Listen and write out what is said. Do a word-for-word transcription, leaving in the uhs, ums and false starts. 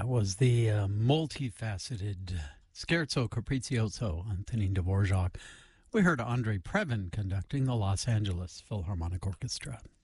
That was the uh, multifaceted Scherzo Capriccioso, Antonin Dvorak. We heard Andre Previn conducting the Los Angeles Philharmonic Orchestra.